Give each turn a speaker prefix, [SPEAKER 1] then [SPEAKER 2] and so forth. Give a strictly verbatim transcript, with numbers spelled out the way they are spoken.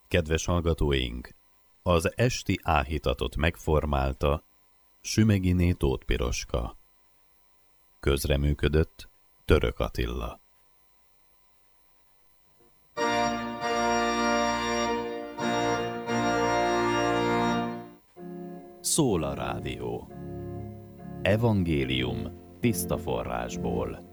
[SPEAKER 1] Kedves hallgatóink, az esti áhítatot megformálta Sümeginé Tóth Piroska. Közreműködött Török Attila. Szól a rádió. Evangélium tiszta forrásból.